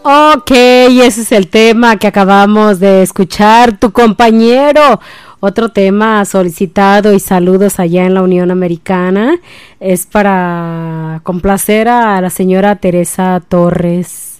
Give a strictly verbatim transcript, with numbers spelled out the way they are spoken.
Ok, ese es el tema que acabamos de escuchar, tu compañero. Otro tema solicitado y saludos allá en la Unión Americana es para complacer a la señora Teresa Torres.